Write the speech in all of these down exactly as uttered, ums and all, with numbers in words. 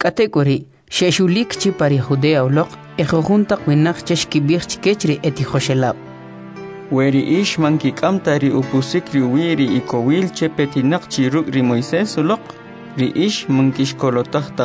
Kategori sheshulik chi pari Judea uloq ejojunta winak cheshkibich chikechri eti joshelab. Weri ish manki kamtari upusikri wiri ikowil chepetinak chiruk ri Moisés uloq ri ish mankish kolotachtach.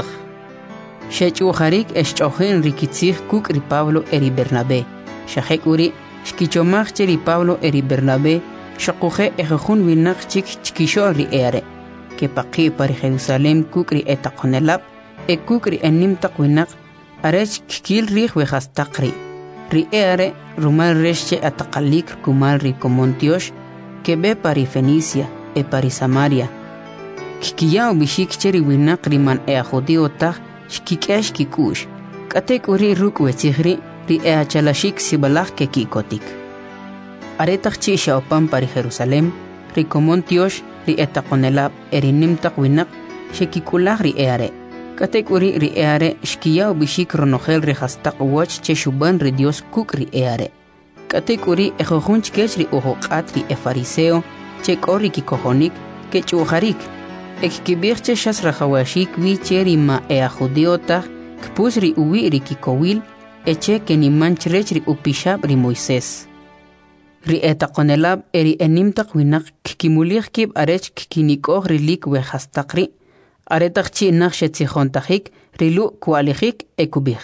Shechuharik eschojin rikitzig kuk ri Pablo eri Bernabé. Shahek uri shkichomach ri Pablo eri Bernabé shakuje ejojun winak chik chikisho ri ere. Que paqi pari Jerusalem kuk ri etakonelab e kuk ri enim takwinak arech kikil ri wehastakri. Ri ere rumal resche ataqalik kumal ri komontiosh que be pari Fenicia e pari Samaria. Kikiya ubishik cheri winak riman e judío tag shkikesh kikush. Katek uri ruk wetzihri ri e achalashik sibalach ke kikotik. Aretach chi shaopan pari Jerusalem ri komontiosh ri etakonelab erinim tak winak shekikulach ri ere. Katek uri ri eare shkiya ubishik ronogel ri hastak wach che shuban ri Dios kuk ri eare. Katek uri ejojun chkech ri ojoqat ri e fariseo che kori ki kojonik ke chuharik. Ek kibir che shas rajawashik vi che ri ma e a judiota kpus ri uwi ri ki kowil e che ke ni manchrech ri upishab ri Moisés. Ri etakonelab eri enimtak winak kikimulich kib arech kikinikoj ri lik we hastak ri aretachchi nakshetzijontajik rilu kualijik ekubij.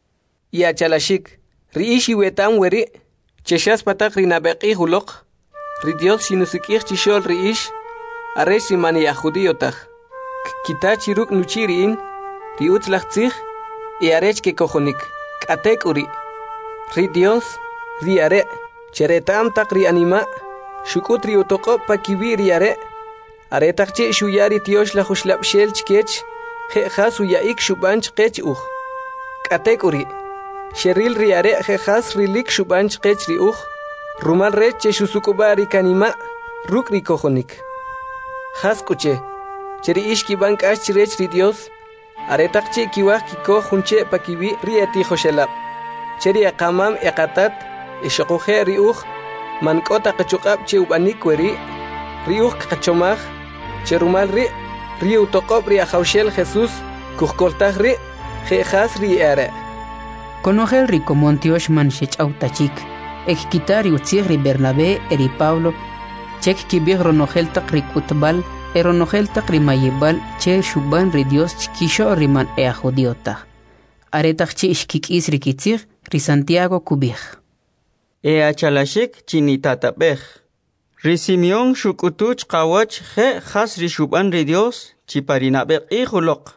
Ya chalashik riishi wetam weri cheshas patak rinabeqi huloq ri Dios sinusikij chishol riish aresh rimani ya judiotaj kitachi ruk nuchiriin ri utzlachtzij y arech ke kojonik katek uri ri Dios ri are cheretam tak ri anima shukut ri utoqo pakibi ri are aretachchi shuyari tiosh la khuslab shel chkech khas uyaik shubanch qech uj katek uri sheril riare khas rilik shubanch qech ri uj rumal reche shusukubari kanima rukri kojonik khas kuche cheri ishki bank ash rech ri Dios aretachchi kiwaj kiko junche pakibi rieti khoshelab cheri aqamam eqatat ishqoje ri uj mankota qachuqab che ubanik weri ri uj qachomaj cherumal ri riu toqob ri ajaushel Jesús kujkoltaj ri jejas ri ere. Conogel ri komontiosh man shechautachik ekitari utzig ri Bernabé eri Pablo chek kibig ronogel tak ri kutbal eronogel tak ri mayibal che shuban ri Dios chkisho ri man e judiota. Aretachchi ishkikis ri kitzig ri Santiago kubig. E achalashik chinitatabej. Ri Simeon shukutuch qawach je khas ri shuban ri Dios chiparinabeq ijuloq.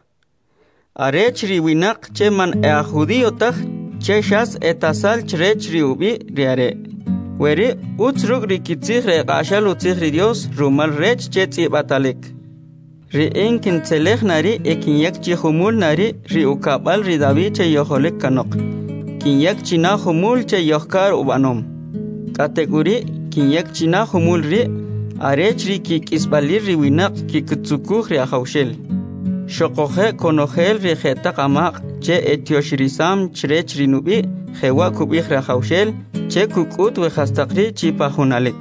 Arech ri winak che man e a judiotaj che shas etasal chrech ri ubi ri are. Weri utzruk ri kitzig re qashal utzig ri Dios rumal rech che tzibatalek. Ri enkin tselej nari e kinyak chi humul nari ri ukabal ri David che yoholek kanok. Kinyak china humul che yohkar ubanom. Kategori kinyak china humul ri arech ri kik isbalir ri winak kikutsukuj ri ajaushel. Shokoje konogel ri jeta qamaq che etioshrisam chrech ri nubi jewa kubij ri ajaushel che kukut we hastaqri chipajunalek.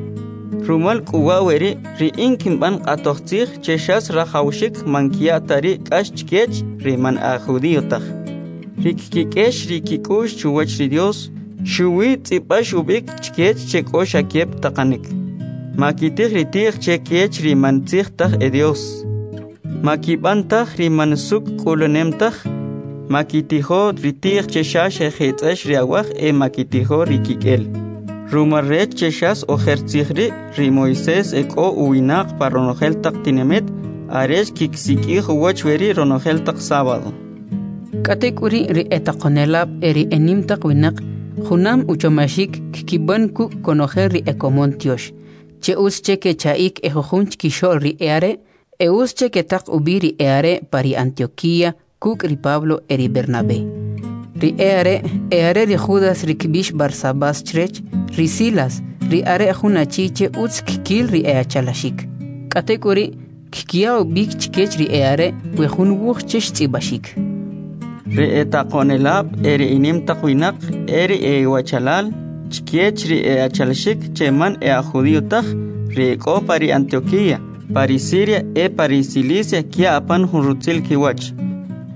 Rumal kuwa weri ri inkin ban atoxtzig che shas rajaushik mankia tari kash chkech ri man a judiotaj. Ri kikesh ri kikush chuwach ri Dios shuwi tsipash ubik chkech cheko shakep taqanik. Makitig ritig chekech ri mantzig tag e Dios. Makibantag ri mansuk kulunemtag. Makitijo ritig cheshash e jetzesh ri awaj e makitijo ri kikel. Rumarrech cheshas o hertzigri ri Moisés e ko uwinak pa ronogel tag tinemet aresh kiksikij uwach weri ronogel tag sábado. Katek uri ri etakonelab eri enim tag winak Junam uchomashik kikiban ku conocer ri ecomontiosh. Che usche que chaik ejojunch kishol ri eare, e usche que tak ubiri eare pari Antioquía, kuk ri Pablo eri Bernabé. Ri eare, eare ri Judas ri kibish Barsabas chrech, ri Silas, ri are junachiche uts kikil ri ea chalashik. Katekuri, kikia ubik chikech ri eare, wejun wuch chesh tzibashik. Ri etakonelab eri inim takwinak eri e wachalal chkiech ri e achalshik cheman e a judiotaj ri ko pari Antioquía pari Siria e pari Cilicia kia apan hunrutzil kiwach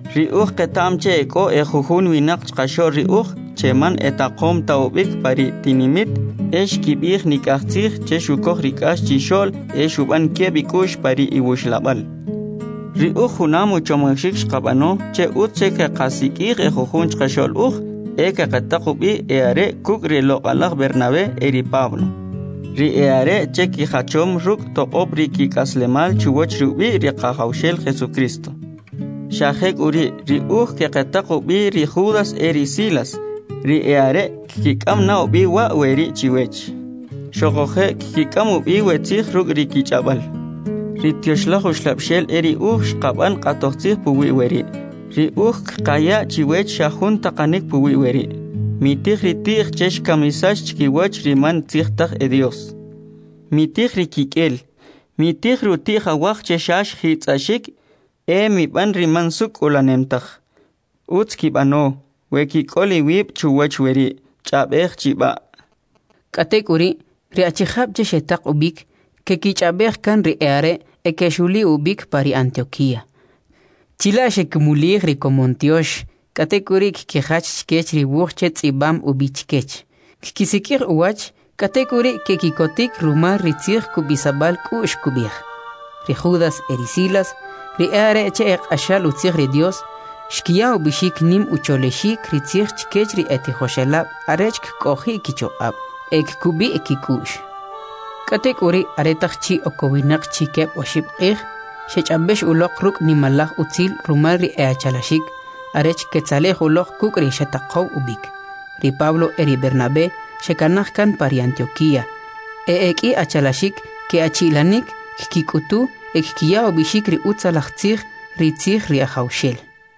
Riuch ketam che eko e jujun winak chkasho riuch cheman etaqom taubik pari tinimit esh kibich nikachich che shukoch rikash chishol e shuban kebikush pari iwushlabal. Riuch hunamu chomashik shkabano che utche ke qasikich e jujun chkashol uch e ke qataqubi e are kukri loqalaq Bernabé eri Pablo. Ri e are che ki hachom ruk toqob ri ki kaslemal chuwoch rubi ri qahawshel Jesucristo. Shahek uri ri uch ke qataqu bi ri Judas eri Silas ri eare kikam na ubi wa weri chiwech shogoje kikam ubi wetzich rug ri kichabal ri tioshla khoshlabshel eri uch qaban qatoxtzich puwi weri ri uch qaya chiwech shahun taqanik puwi weri mitich ri tich chesh kamisash chikiwach ri man tzichtach e Dios mitich ri kikel mitich ru tich awach cheshash hitzashik e mi ban riman suk ulanemtach utz kibano weki koli wib chuwach weri chabech chiba katek uri ri achihab je shetak ubik ke kichabech kan ri eare e ke shuli ubik pari Antioquia chila shekmulig ri komontiosh katek uri ke hach skech ri wuch ibam ubichkech kisikir uwach katek uri ke kikotik rumar ri tzich kubisabal kush kubich ri Judas erisilas ri eare che ek ashal utzich ri Dios Shkia ubishik nim ucholeshik ritzich chkechri eti hoshelab arechk kohi kichoab ek kubi ekikush katek uri aretach chi okowinak chikep oshib qih shechabesh ulok ruk nimalach utzil rumari eachalashik arech ketzalej ulok kukri shetaqaw ubik ri Pablo eri Bernabé shekanach kan pari Antioquia e eki achalashik ke achilanik kikutu ek kia ubishik ri utzalach tzich ritzich ri ahawshel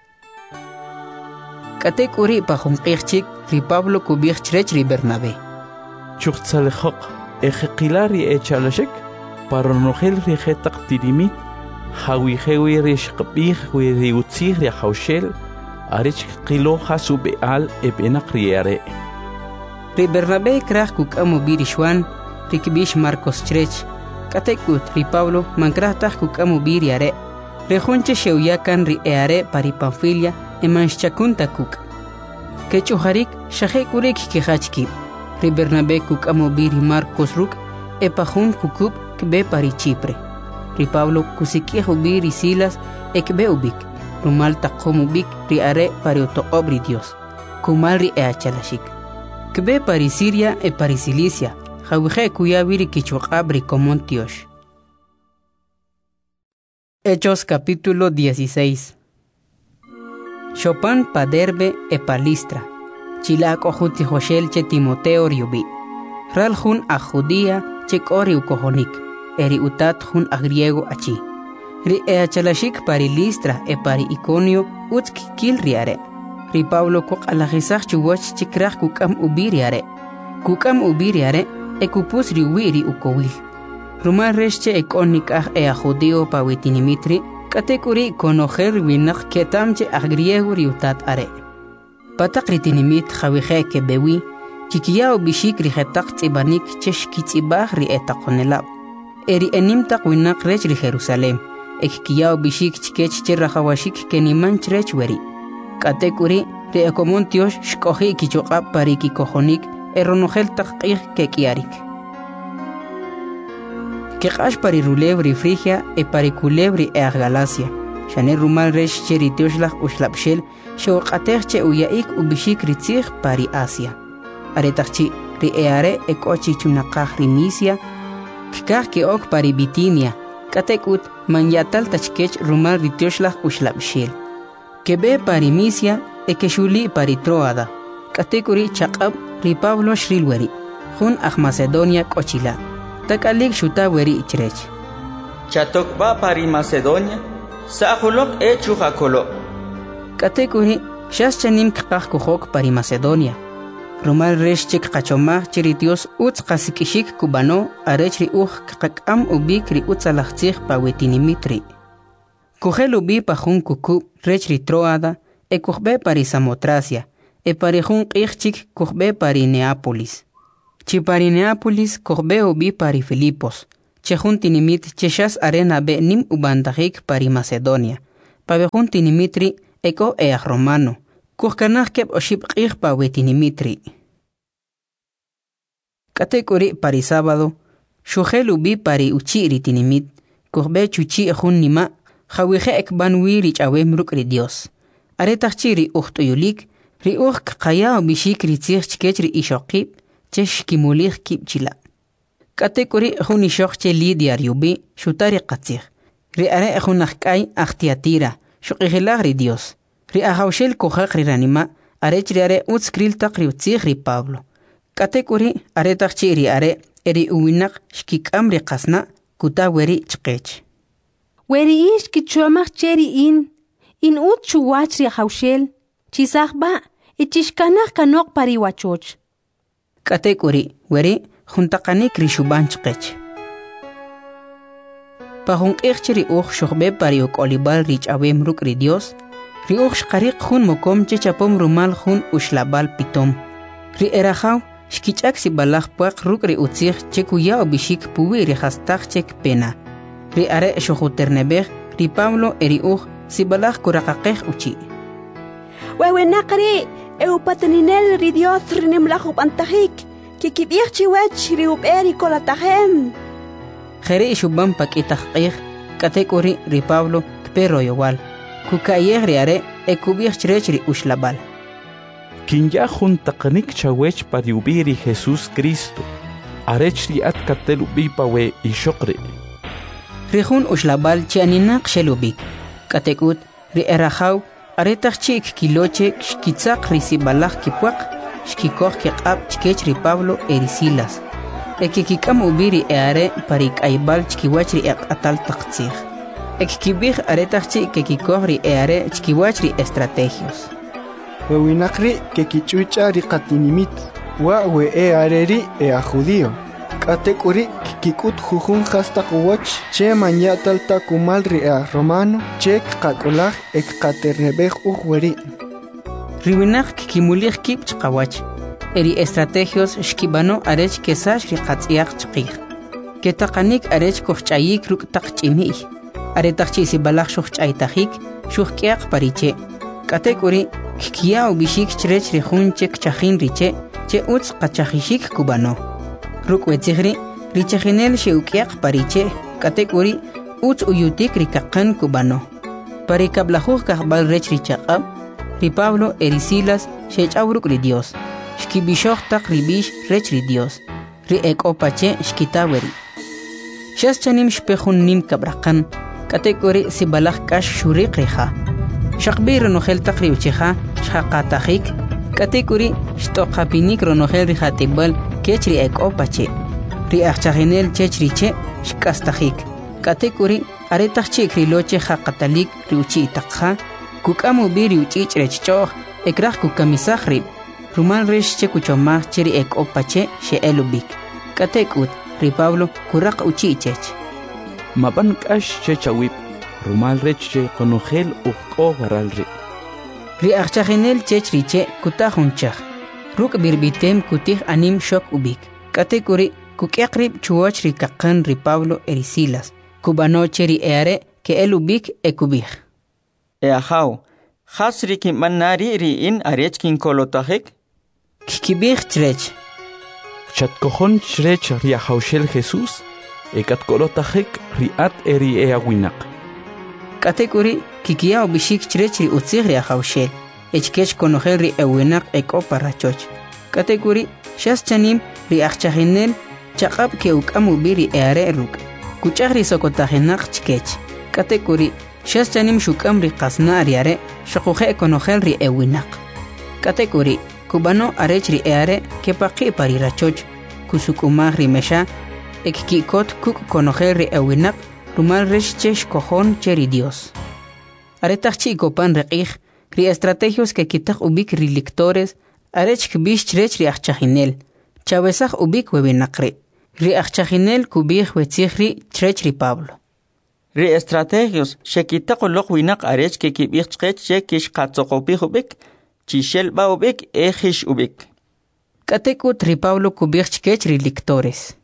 katek uri pahum qirchik ri Pablo kubich chrech ri Bernabé chuqtzalejok ejeqilari echalashik paronogel ri jetaq tirimit hawi hewi ri shqbih wi ri utzih ri hawshel arich qilo hasu beal ebenaq riare ri Bernabé krach kukamu birishwan ri kibish Marcos chrech katek ut ri Pablo mankrah taj kukamu biriare ri hunche sheuyakan ri eare pari Panfilia emanshchakunta kuk kechuharik shahekurik kihachki ri Bernabé kuk amobiri Marcos ruk epahun kukub kbe pari Chipre ri Pablo kusikih ubiri Silas ekbe ubik rumal taqom ubik ri are pari otoobri Dios kumal ri eachalashik kbe pari Siria e pari Cilicia jawije kuyabiri kichuqabri komontiosh. Hechos capítulo dieciséis. Chopin paderbe e palistra, chilak ojuti Joshel che Timoteo riubi, ralhun a judía che kori ukohonik, eri utat hun a griego achi, ri e achalashik pari Listra e pari Iconio utsk kil riare, ri Pablo kok alajisach chuwach chikrach kukam ubiriare, kukam ubiriare e kupus riubi ri ukowil, rumar resche e konik ah e a judío pawitinimitri, katekuri konoher winak ketamche a griego riutat are. Patakritinimit jawije ke bewi, chikiao bishik rihetak tibanik chesh kitzibah ri etakonelab. Eri enimtak winak rech ri Jerusalem, ek kiao bishik chikech cherrahawashik keniman chrech weri. Katekuri ri ekomontiosh shkohi kichokab pariki kohonik eronogel takqih ke kiarik. Keqash pari rulebri Frigia e pari culebri e Galacia. Shane rumal resh cheritioshlah ushlabshel shewqatech che uyaik ubishik ritzich pari Asia. Aretachchi ri eare e kochi chunaqah ri Misia. Kikah ke ok pari Bitinia. Katekut manyatal tachkech rumal ritioshlah ushlabshel. Kebe pari Misia e keshuli pari Troada. Katekuri chaqab ri Pablo shrilweri. Jun ah Macedonia kochila. Takalik shuta weri ichrech. Chatok ba pari Macedonia, sahulok e chujakolo. Katekuri, shas chanim kakak kuhok pari Macedonia. Rumal resh chik kachomah chiritios utz kasikishik kubano arech ri uj kakam ubik ri utzalachtzich pawetinimitri. Kuhel ubi pahun kuku rech ri Troada e kuhbe pari Samotracia e pari jun kichik kuhbe pari Neapolis. Chi pari Neapolis kohbe ubi pari Filipos, che juntinimit cheshas arena be nim ubandahik pari Macedonia, pabe juntinimitri eko e romano kuhkanaj kep oship qih pa wetinimitri. Katekuri pari sábado shujel ubi pari uchi ritinimit kuhbe chuchi ejun nima jawije ekban wiri chawem rukri Dios. Aretachiri uhtuyulik ri uhk qaya bishik ritzich chkechri ishokib chesh kimulich kibchila. Katekuri ejun ishok che lidiar yubi shutari qatzich. Ri are ejun akay aktiatira shuqihilag ri Dios. Ri ahawshel kohak ri ranima arech ri are utskril taqri utzich ri Pablo. Katekuri aretachiri are eri uwinak shkikam ri qasna kuta weri chqech. Weri ish kichomach cheri in in ut chuwach ri hawshel chisakba ichishkanach kanok pari wachoch. Katekuri weri juntaqanik ri shuban chqech. Pahun ichri uch shukhbe pari uk olibal rich awem ruk ri Dios ri uch shqariq hun mokom chechapom rumal hun ushlabal pitom. Ri erahaw shkichak si balach puak ruk ri utzich chekuya obishik puwi ri hastach chek pena. Ri are shukuternebech ri Pablo eri uch si balach kurakakech uchi. Wewe nakri eupataninel ri Dios rinemlachub antahik kikibich chiwech ri uperi kolatahem. Jere ishubam pakitach katekuri ri Pablo kpero yowal. Kukayeh ri are ekubich chrech ri ushlabal. Kinya juntaqanik chawech pariubiri Jesús Cristo. Arechri at katelubi pawe ishokri. Rihun ushlabal chianinak shelubik. Katekut ri erahaw aretach chik kiloche shkitzak risibalach kipuak shkikoch kiqab chkech ri Pablo erisilas. Ekikikam ubiri eare parik aibal chkiwach ri atal taqtzich. Ekikibich aretach chik kikikoch ri eare chkiwach ri estrategios. Wewinakri que kichucha ri qatinimit wa we e areri e a judío katekuri kikut jujun hasta kuwach che manyatal takumal ri a romano che qakulaj ek qaternebej uweri riwinak kikimulich kip chqawach eri estrategios shkibano arech kesash ri qatsiaq chqih ketaqanik arech kohchayik ruk taqchimi aretaqchi si balach shuchaytajik shuhqiaq pariche katekuri Kia ubishik chrech ri hun chek chajin riche che uts qachajishik kubano. Ruk wetzigri richajinel she ukiaq pariche katekuri uts uyutik rikaqan kubano. Pari kablajuj kahbal rech richaqab ri Pablo erisilas she chawruk ri Dios. Shkibishoj taq ribish rech ri Dios. Ri ekopache shkitaweri. Shas chanim shpejun nim kabraqan katekuri si balaj kash shuriq riha. Shaqbir ronohel taqri uchiha shaqatajik katekuri shtoqapinik ronohel rihatibal kechri ekopache ri achchaginel chechriche shkastajik katekuri aretachik riloche haqatalik riuchi taqha kukamu biri uchich rechchoh ekraj kukamisaj rib rumal resh chekuchomaj cheri ekopache she elubik katekut ri Pablo kuraq uchichech maban kash chechawip rumal reche konogel uqo garalri. Ri achchaginel chechriche kutahunchaj. Ruk birbitem kutih anim shok ubik. Katekuri kukiakrib chuoch ri kaqan ri Pablo erisilas. Kubano cheri eare ke el ubik ekubij. Eahaw, hasri kim manari ri in arech kin kolotajik? Kikibij chrech. Chatkojon chrech ri ahawshel Jesús ekat kolotajik ri at eri eawinak. Katekuri kikia ubishik chrechri utzigri ahawshel echkech konogel ri ewinak eko parachoch katekuri shas chanim ri achchaginel chaqab ke ukamu biri eare ruk kuchagri sokotajenak chkech katekuri shas chanim shukam ri qasna ariare shaquje konogel ri ewinak katekuri kubano arech ri eare ke paqi parirachoch kusukumag ri mesha ekkikot kuk konogel ri ewinak rumal rechesh cojon cheri Dios. Aretach chico pan reqij, ri estrategios que kitach ubik ri lectores, arech kbish chrech ri achchaginel, chawesach ubik webinakri, ri achchaginel kubich wetzigri chrech ri Pablo. Ri estrategios she kitach ulok winak arech ke kibich chrech she kish qatzokopich ubik, chishel ba ubik ejish ubik. Katekut ri Pablo kubich chkech ri lectores.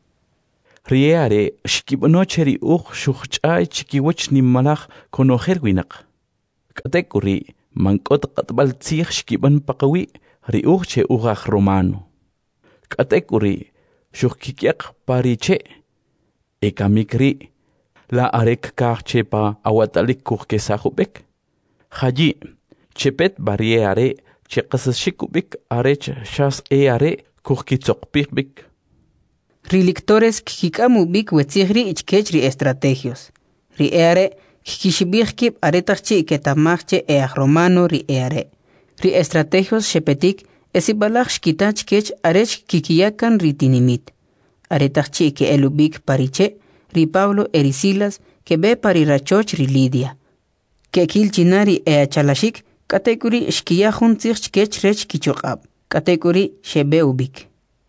Riare shkibnocheri uch shuchchay chikiwach nimmalach konogel winak. Katekuri mankot qatbal tzikh shkiban paqawi riuch che ugach romano. Katekuri shukkikyaq pariche ekamikri la arek karche pa awatalik kurke sahubek. Haji chepet barie are che qasashikubik arech shas e are kurkitzokpikbik. Rilictores kikamu bik wetzigri ichkechri estrategios. Ri eare kikishibikip aretachchi ketamachche e romano ri eare. Ri estrategios shepetik esibalach shkitach kech arech kikiyakan ritinimit. Aretachchi ke elubik pariche ri Pablo erisilas que be parirachoch ri Lidia. Que kilchinari e achalashik katekuri shkiya juntzich kech rech kichokab. Katekuri shebeubik.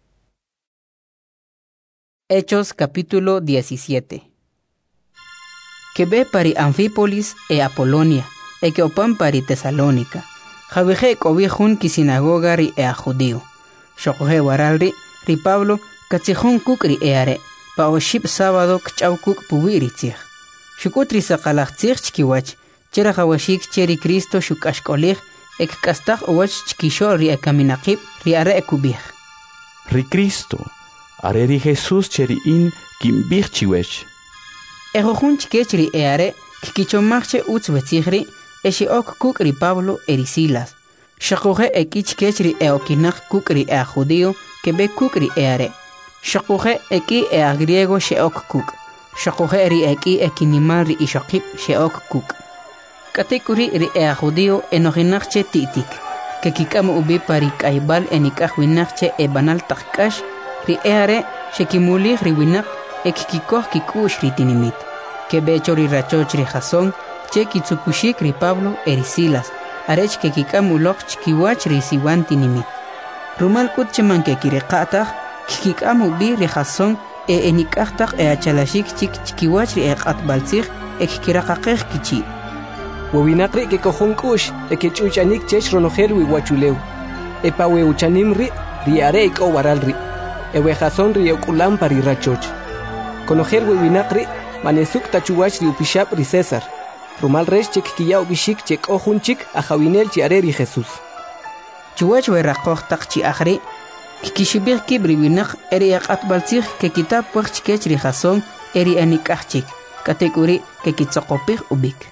Hechos capítulo diecisiete. Que ve pari Anfípolis e Apolonia, e que opan pari Tesalónica. Javije cobijun ki sinagoga ri e a judío. Shokoje waralri, ri Pablo, katzijun kuk ri e are, pa oship sábado kchaw kuk puwiri tzich. Shukutri sakalach tzich chkiwach, chera jawashik cheri Cristo shukashkolich, ek kastak owach chkishol ri e kaminakib ri are e kubich. Ri Cristo. Areri Jesús cheri in kimbich chiwech. Ejojun chikechri eare kikichomachche utz wetzigri eshi ok kukri Pablo erisilas. Shakoje eki chikechri e okinach kukri e a judío que be kukri eare. Shakoje eki e a griego she ok kuk. Shakoje ri eki ekinimal ri ishokip she ok kuk. Katekuri ri e a judío enojinachche titik. Que kikam ubi pari kaibal enikajwinachche e banal takkash. Ri eare shekimulih riwinak ekikikoh kikush ritinimit. Que becho ri rachoch ri Jasón che kitsukushik ri Pablo erisilas. Arech que kikamulok chkiwach ri siwan tinimit. Rumal kut cheman que kirekatach kikikamu bi ri Jasón e enikachtak e achalashik chik chkiwach ri ekatbalzich ekkirakakech kichi. Wawinakri que kohon kush e que chuchanik chech ronojel wi wachuleu. E pawe uchanim ri ri are ik owaral ri. Ewe Jasón ri okulam pari rachoch. Conojer wewinakri manesuk tachuwach ri upishap ri César. Rumal resh chek kiya ubishik chek ojun chik a jawinel chi are ri Jesús. Chuwach we rakoch tak chi akhri kikishibir kibri winak eri akatbalzich ke kitab puch chikech ri Jasón eri anikachik. Katekuri ke kitzokopich ubik.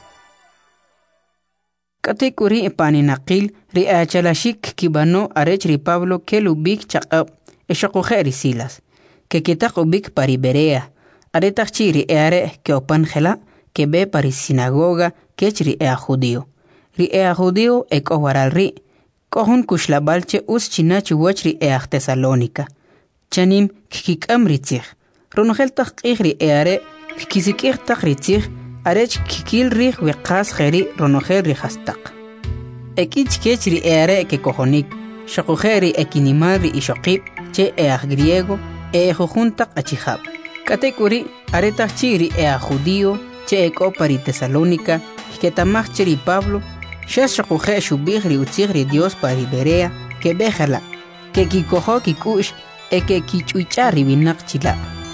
Katekuri paninakil ri achalashik kibano arech ri Pablo kelubik chakab. Eshokoje erisilas, que kitak ubik pari Berea, aretach chiri eare que opan gela, que be pari sinagoga, que chiri ea judío. Ri ea judío e kowaral ri, kohun kushlabalche us chinachi wachri ea Tesalónica. Chanim kikikam ritzich, ronogel tak ri eare, kikisikir tak ritzich, arech kikil ri wekas geri ronogel ri hastak. Ekich kechri eare que kohonik, shokujeri ekinimari ishokip, che ea griego e jujuntak achihab. Katekuri aretach chiri ea judío che e kopari Tesalónica que tamach chiri Pablo shas shokuje shubigri utzigri Dios pari Berea que bejala que kikojo kikush e que kichuichari binak chila.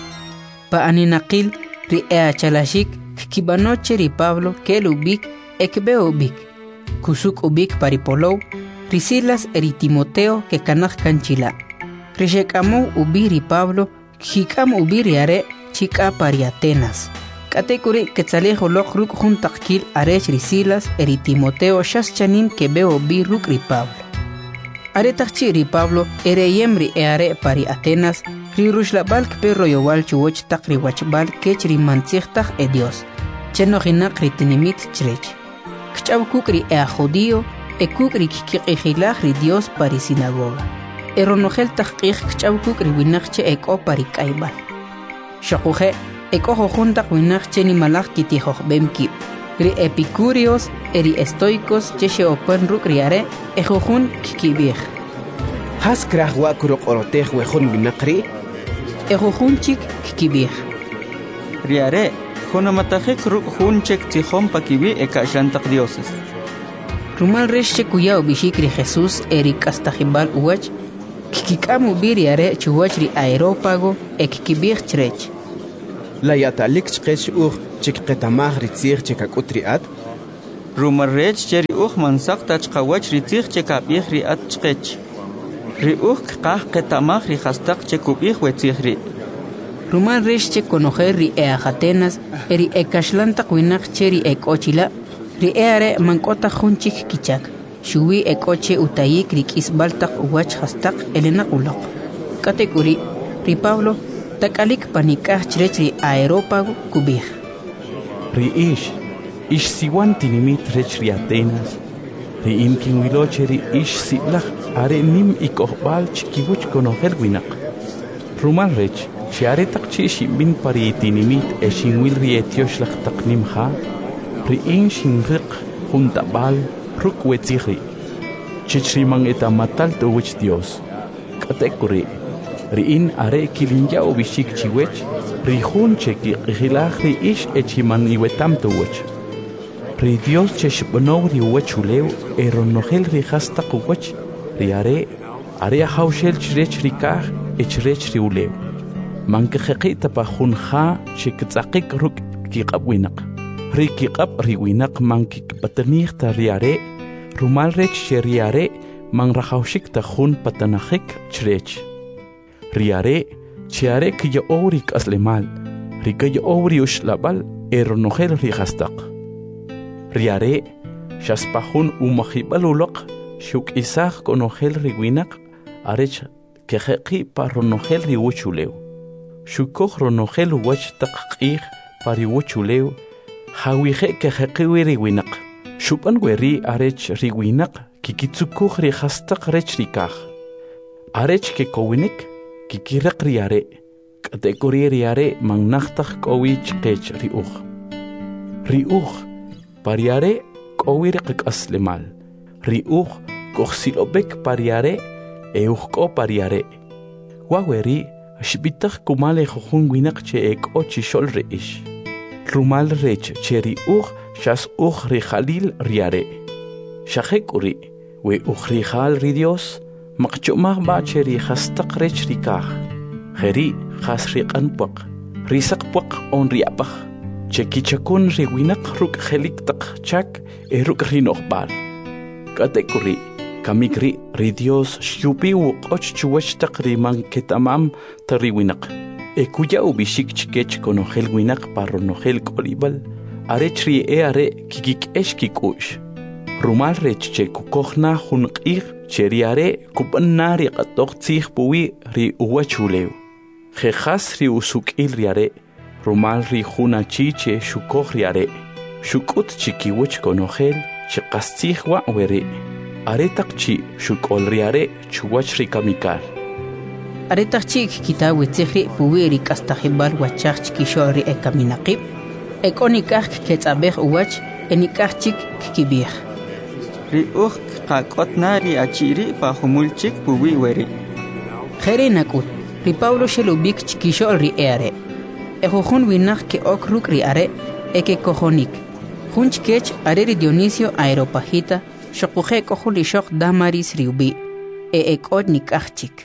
Pa aninakil ri ea chalashik kibano chiri Pablo que lubik e que be ubik kusuk ubik pari Polou risilas eri Timoteo que kanach kanchila. Rishekamu ubiri Pablo, kikam ubiri are, chika pari Atenas. Katekuri ketzalejo lok ruk juntakil arech risilas eri Timoteo shas chanim que beo bi ruk ri Pablo. Are takchi ri Pablo ere yemri e are pari Atenas, ri rushlabal kperro yowal chuwoch tak ri wachbal kech ri mantzich e Dios. Cheno hinak ri tinimit chrech. Kchaw kukri e a judío, e kukri kikikijilach ri Dios pari sinagoga. Eronogel tahqiq kchaw kukri winachche eko pari kaibal. Shokuje eko jojuntak winachche ni malach kitijoj bemkip. Ri epicúreos eri estoicos cheshe open rukriare e jojun kikibij. Has krah wa kurok orotej wejun winakri? E jojun chik kikibij. Riare, jonamatajek ruk junchek tijom pakibi e kashantak dioses. Rumal resche kuyao bishikri Jesús eri kastajibal uwach, kikikamu biriare chuwachri aerópago e kikibij chrech. La yatalik chkech ur chik ketamah ritzir chikakutriat? rumarrech che riuj mansak tachqawach ritzij che kapij ri at chqech riuj qaj qetamaj ri hastaq che kubij wetzij ri rumal resh che conocer ri e ajatenas eri e kashlanta winaq che ri e kochila ri eare mankota junchik kichak shuwi e koche utayik ri kisbaltaq uwach hastaq elena uloq katekuri ri Pablo takalik panikaj chrech ri aerópago kubij ri ish ish siwan tinimit rech ri Atenas ri inkin wiloche ri ish siblaj are nim ikohbal chikibuch conocer winaq rumal rech Chiare takchi shimbin pari tinimit e shinwil ri etiosh lak taknim ha ri in shinriq juntabal ruk wetziri chichrimang eta matal to wich Dios katekuri ri in are kilinja obishik chiwech ri hun cheki qilaj ri ish echiman iwetam to wich ri Dios cheshbono ri wechulew eronogel ri hasta quwach ri are are haushel chrech rikaj echrech ri ulew manke khaqita pa khunha chiktsaqik ruk kiqabwinaq ri kiqab ri winaq manki patnix ta riare rumal rech cheriare man rahawshik ta khun patanahik chrech riare chiare ki orik aslemal ri ki ori ushlabal eronogel ri hastaq riare shaspahun umahibalulaq shuk isaq konogel ri winaq arech kehaqi paronogel ri wuchulew Shukoj ronogel wach taqqih pari wuchulew hawije ke haqiwiri winaq shupan weri arech riwinaq kikitsukuj ri hastaq rech rikaj arech ke kowinik kikiraq riare katekori riare mangnaqtaj kowich qech riuj riuj pariare kowir qaslemal riuj kojsilobek pariare euj ko pariare waweri Shbitaj kumale jujun winaq che ek ochi shol reish rumal rech cheri uj shas uj ri khalil riare shajekuri we uj ri khal ri Dios maqchumaj ba cheri hastaq rech rikaj kheri khas ri qanpaq risaq paq on riapaj chekichakun ri winaq ruk khelik taq chak e ruk ri noqbal katekuri kamikri ri Dios shupi uqoch chuwach taqriman ketamam tariwinaq e kuya ubishik chikech konogel winaq paronogel kolibal arech ri e are kikik eshkikush rumal rech che kukojna junqih cheriare kupanari qatoq tsih puwi ri uwachulew khas ri usukil riare rumal ri juna chiche shukoj riare shukut chikiwach konogel chiqastih wa weri Aretaqchi shukol riare chuwach rikamikar Aretaqchi kita witzihri puwiri kastajibal wachach kishori e kaminaqib ekonikaj ketzabej uwach enikajchik kibij ri uj qaqotna ri achiri pa humulchik puwi weri Jere nakut ri Pablo shelubik chikishol ri eare ejojun winaq ke okruk ri are e ke kojonik junchkech are ri Dionisio Aeropagita Shokuje kohuli shok damaris riubi e ekotnik achik.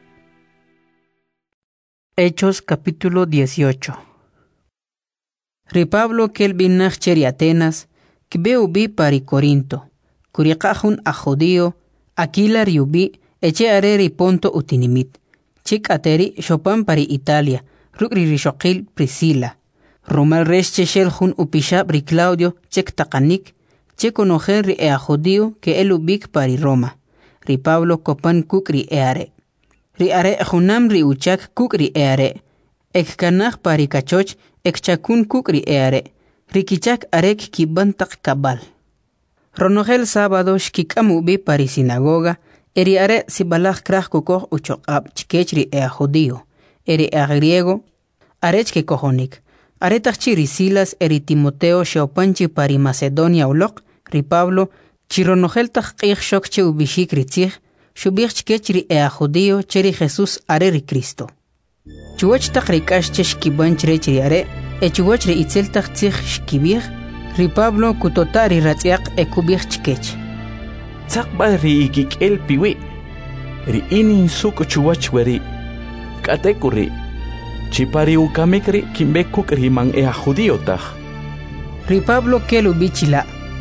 Hechos capítulo dieciocho. Ri Pablo kelbinach cheri Atenas, kbeubi pari Corinto, kuriqajun a judío, Aquila riubi, eche areri ponto utinimit, chik ateri shopan pari Italia, rukri rishokil Priscila, rumal resche shelhun upishab ri Claudio, chek takanik, che conocer ri e a judío que el ubik pari Roma. Ri Pablo copan kuk ri eare. Ri are junam ri uchak kuk ri eare. Ek kanach pari kachoch ek chakun kuk ri eare. Ri kichak arek kibantak kabal. Ronogel sábado shkikam ubi pari sinagoga. Eri are sibalach krach kukoh uchokab chikech ri e a judío. Eri a griego arech ke kohonik. Aretachchi ri Silas eri Timoteo sheopanchi pari Macedonia ulok. Ri Pablo, chironogel taqih shok che ubishik ritzih, shubich chkech ri ea judío cheri Jesús are ri Cristo. Chuwach taq rikash che shkibanch rech ri are, e chuwach ri itzel taq tzih shkibih, ri Pablo kutota ri ratziaq e kubich chkech. Tzaqba ri ikik el piwi, ri inin suk chuwach weri, katekuri, chipari ukamikri kimbekuk ri man ea judío taj. Ri Pablo kelu bichila,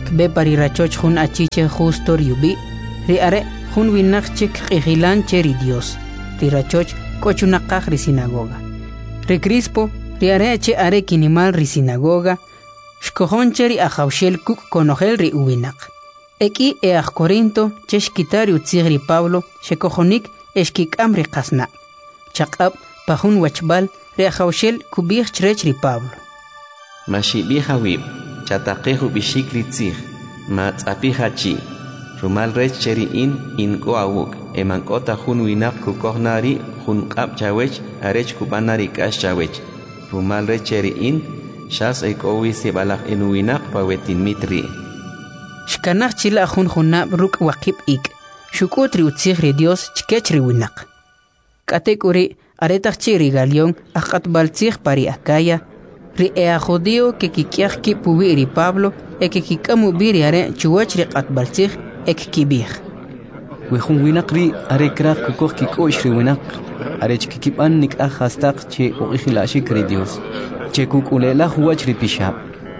kbe pari rachoch hun achiche justo riubi ri are hun winak chik qihilan cheri Dios ri rachoch kochunaqaq ri sinagoga ri Crispo ri are che are kinimal ri sinagoga shkohon cheri ajawshel kuk konogel ri uwinak eki e aj Corinto cheshkitari utzig ri Pablo shekohonik eshkikam ri qasna chaqab pahun wachbal ri ajawshel kubig chrech ri Pablo Mashibi hawib chataqihu bishikri tzig ma tsapiha chi rumal rech cheri in in go awuk emankota hun winak kukohnari hun qab chawech arech kubanari kash chawech rumal rech cheri in shas ekowi sebalak en winak pawetin mitri shkanaq chila hun hunab ruk waqib ik shukutri utzig ri Dios chkechri winak katekuri aretaq chiri galion aqat baltzig pari akaya ri ea judío que kikiaj ki pubi ri Pablo e que kikamu biri are chuwach ri qat baltzig ek kibih wehun winaqri are kraq kukoh kikosh ri winaq are chkikiban nik ahastaq che uqilashik ri Dios che kukulela huwach ri pishab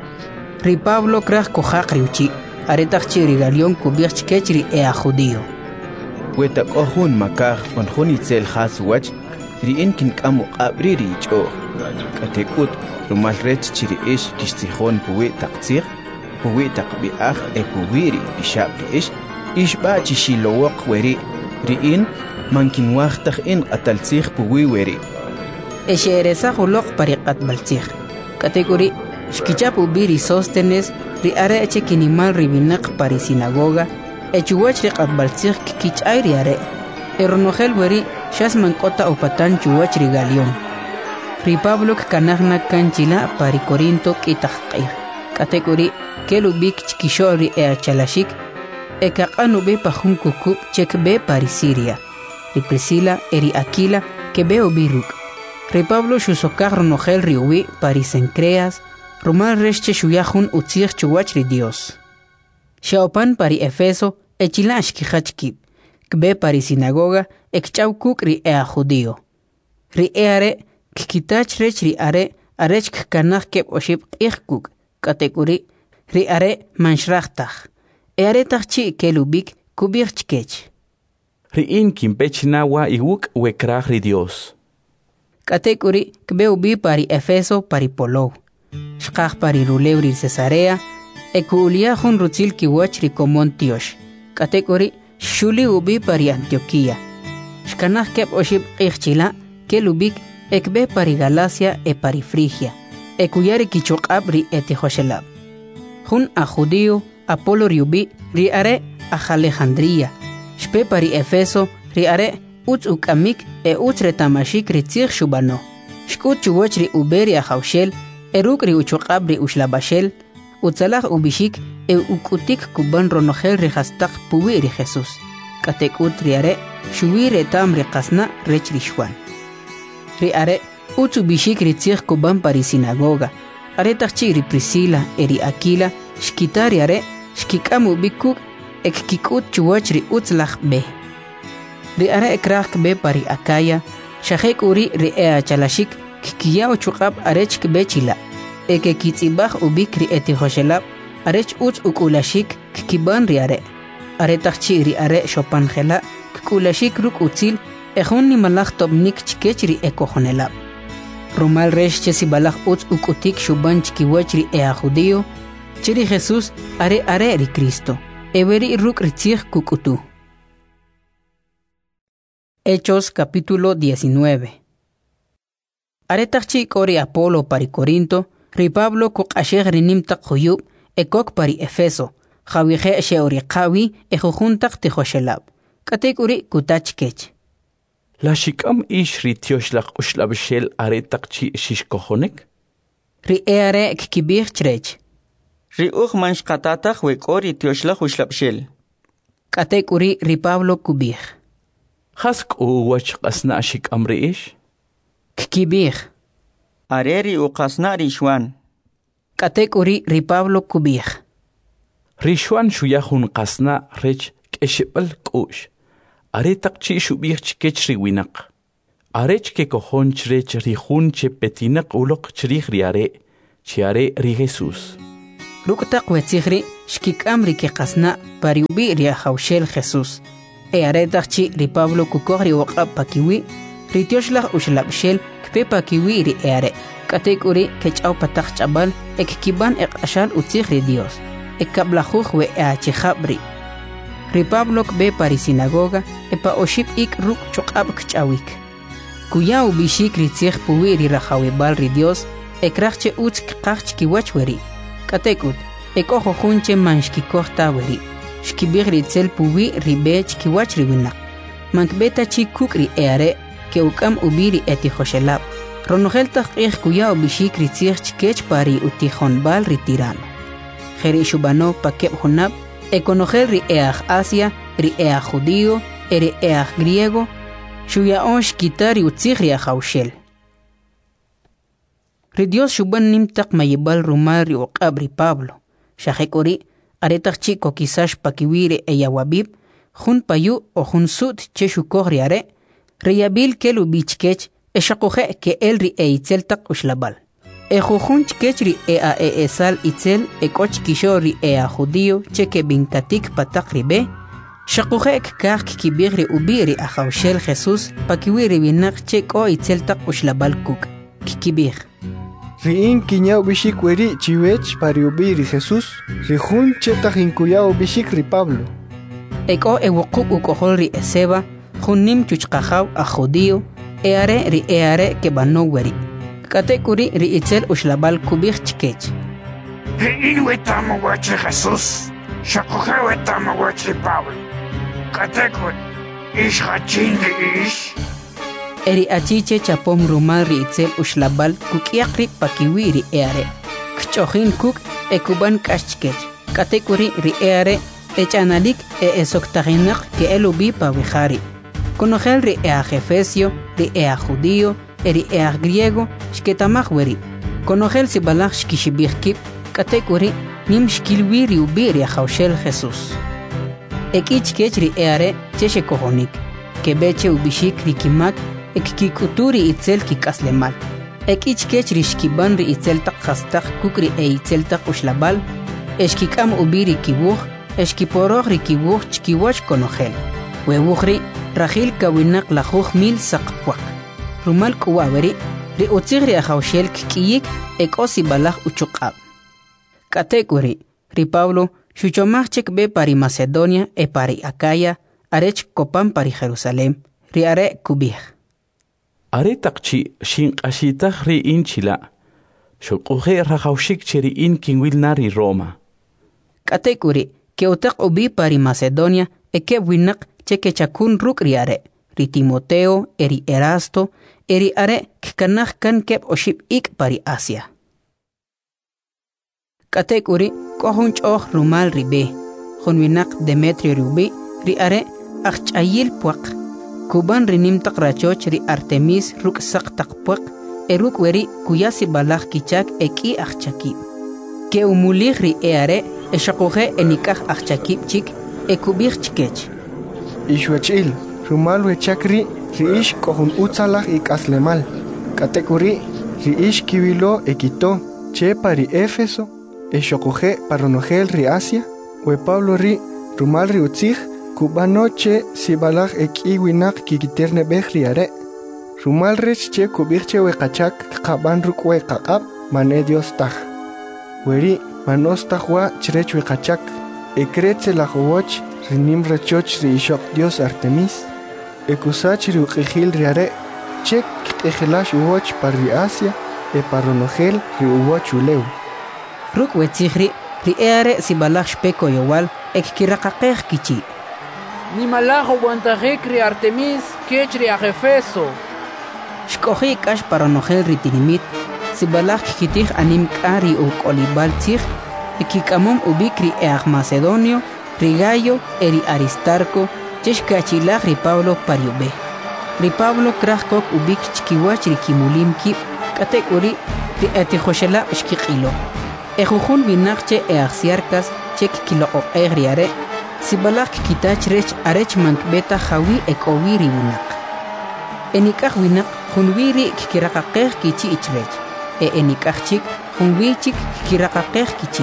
ri Pablo kraq kohaq ri uchi are taqchi ri galion kubih chkech ri ea judío weta kohun makaj on hunitzel khas wach ri inkin kamu qabri ri cho katekut rumal rech chiri ish kishtikhon puwi taqtzig puwi taqbi aj e puwiri bishab ish ish ba chishilowaq weri ri in mankin waqtaq in qataltzig puwi weri esheresa huloq pariqat baltzig kategori shkichapu biri sostenes ri are eche kinimal ribinaq pari sinagoga echuwach ri qat baltzig kichay ri are eronogel weri shas mankota upatan chuwach ri galion ri Pablo kanagna kanchila pari Corinto kitaqqir kategori kelubik chkishori e achalashik e kaqanu be pahun kukup chekbe pari Siria ri Priscila eri Aquila que veo biruk ri Pablo shusokar nogel riwi pari Cencreas rumal resche shuyahun utzig chuwach ri Dios shaopan pari Efeso echilash kijachkib kbe pari sinagoga ekchaukuk ri e judío ri eare kikitach rech ri are arech kanach kep oshib ikhkuk kategori ri are manshrachtaj e are tachi kelubik kubich chkech ri in kimpechnawa iwuk wekraj ri Dios kategori kbeubi pari Efeso pari Polo shqaj pari Rulew ri Cesarea e kuulia hun rutzil kiwach ri Komontiosh kategori shuli ubi pari Antioquia shkanach kep oshib ikhchila kelubik ekbe pari Galacia e pari Frigia e kuyari kichokab ri etihoshelab hun a judío Apolo riubi ri are a Alejandría shpe pari Efeso ri are utz ukamik e utz retamashik ri tzig shubano shkut chuwach ri uberi a hawshel e ruk ri uchokab ri ushlabashel utzalaj ubishik e ukutik kuban ronogel ri hastaq puwi ri Jesús katekut ri are shuwi retam ri qasna rech ri shwan ri are utzu bishik ri tzig kuban pari sinagoga are taqchi ri Priscila eri Aquila shkitari are shkikamu bikuk ek kikut chuwach ri utzlaj be ri are ekraj be pari Akaya shahek uri ri ea chalashik kikiyaw chuqab arech be chila eke kitzibaj ubik ri etihoshelab arech utz ukulashik kikiban ri are are taqchi ri are shopanjela kulashik ruk utzil ejun ni malaj tobnik chkechri ekojonelab rumal resh chesi balaj utz ukutik shuban chkiwachri e a judío chiri Jesús are are ri Cristo everi ruk ritzig kukutu Hechos capítulo diecinueve are taqchi kori Apolo pari Corinto ri Pablo kuqasheg rinim taquyub ekok pari Efeso Jawihe sheori qawi ejujuntaq tihoshelab kategori kutachkech la shikam ish ri tioshlaq ushlabshel are taqchi shishkohonek ri eare kibir chrech ri uj manshqatataq wekori tioshlaq ushlabshel kategori ri Pablo kubir hask u wach qasna shikam ri ish kibir areri u qasna ri shwan kategori ri Pablo kubir rishwan shuyahun qasna rech keshibal kush are taqchi shubir chkech ri winaq are chke kohon chrech ri hun che petinak ulok chrich ri are chi are ri Jesus Ruktak wetzihri shkikam riki qasna pariubi ria haushel Jesús. E aretachchi ri Pablo kukogri waqab pakiwi, ritioshlah ushlabshel kpe pakiwi ri eare. Katek uri kechau patak chabal ek kiban ek ashal utzihri Dios. Ek kablajuj we eachijabri. Ri Pablo kbe pari sinagoga epa oship ik ruk chokab kchawik. Kuya ubishik ritzih puwi ri rahawibal ri Dios ekrachche utz kqachch kiwachweri. Katekut ekojo junche manshkikoh taweri. Shkibir ritzel puwi ribech kiwach riwinak. Mankbeta chi kukri eare ke ukam ubiri etijoshelab. Ronogel taqih kuya ubishik ritzih chkech pari utijón ritirano. Jeri shubano pakeb hunab ekonogel ri eaj Asia, ri eaj judío, eri eaj griego, shuya onsh kitari utzih ri haushel. Ri Dios shuban nimtak mayibal rumal ri uqab ri Pablo. Shahekori aretach chico kisash pakiwire eyawabib, jun payu o jun sut cheshukor ri are, riyabil kelu bichkech eshakoje ke el ri eitzel tak ushlabal. Ejujun chkech ri ea e esal itzel ekoch kisho ri ea judío cheke binkatik patak ribe, shakoje kak kibir ri ubiri a haushel Jesús pakiwire binak cheko itzel tak ushlabal kuk. Kikibir. Riin kiñao bishik weri chiwech pariubi ri Jesús, rijun chetah inkuyao bishik ri Pablo. Eko ewokuk ukohol ri eseba, junim chuchkajaw a judío, eare ri eare ke bano weri. Katekuri ri itzel ushlabal kubich chkech. Riin wetamo wachi Jesús, shakoje wetamo wachi Pablo. Katekur, ish hachin ri ish. Eri achiche chapom rumal ri itzel ushlabal kukiakri pakiwi ri eare. Kchojin kuk ekuban kashchkech. Katekuri ri eare echanalik e esoktaginak ke elubi pawihari. Conogel ri ea Efesio, ri ea judío, eri ea griego, shketamach weri. Conogel sibalach shkishibirkip, katekuri nim shkilwi ri ubiri a haushel Jesús. Ekich kech ri eare cheshe kohonik, kebeche ubishik ri kimak ekikuturi itzel kikaslemal. Ekich kech ri shkiban ri itzel tak hastak kukri e itzel tak ushlabal, eshkikam ubiri kibuj, eshkiporoj ri kibuj chkiwach conogel. Wewujri Rachil kawinak lajuj mil sakpuak. Rumal kuwaweri, ri utzigri a haushel kikiyik ek osi balaj uchukab. Katekuri, ri Pablo, shuchomach be pari Macedonia e pari Acaya, arech kopan pari Jerusalem, ri are kubij. Are takchi shin ashitach ri inchila, shukuje rajaushik cheri in kinwil nari Roma. Katekuri, ke utak ubi pari Macedonia e ke winak cheke chakun ruk riare, ri Timoteo, eri Erasto, eri are kkanach kan kep oship ik pari Asia. Katekuri kohunch oh rumal ribe, honwinak Demetrio rubi, ri are achchayil puak, kuban rinim tak rachoch ri Artemis ruk sak tak puak, eruk weri kuyasi balach kichak eki achchakib. Ke umulich ri eare, eshakoje enikach achchakib chik, ekubich chkech. Ishwachil, rumal wechakri, riish kohun utzalach ik aslemal. Katekuri, riish kiwilo ekito, che pari Éfeso, eshokoje paronogel ri Asia, we Pablo ri, rumal ri utzich, kubano che sibalach eki winak kikiterne bech riare. Rumal rech che kubirche we kachak kaban ruk we kakab, mane Dios taj. Weri, manos tajwa chrech we kachak, ekretze la jowoch, rinim rachoch ri ishok Dios Artemis, ekusach ri uqijil riare, chek ejilash uwoch par ri Asia, e paronogel ri uwoch uleu. Ruk wetzihri, ri eare si balach shpeko yowal, ek kirakakej kichi. Ni malajo guantajek ri Artemis, kech ri Efeso. Shkoji kash paronogel ri tinimit, si balach kitich anim kari u kolibal tzich, ekikamom ubikri eaj Macedonio, Rigayo, eri Aristarco, cheshkachilach ri Pablo pariube. Ri Pablo krachkok ubik chkiwach ri kimulim kip, katekuri ri etijoshela shkikilo. Ejujun binachche eaxiarkas chek kilo o egriare, sibalak kitach rech arech mankbeta jawi ekowi ri binak. Enikach winak junwiri kikirakakej kichi ichrech, e enikach chik junwi chik kikirakakej kichi.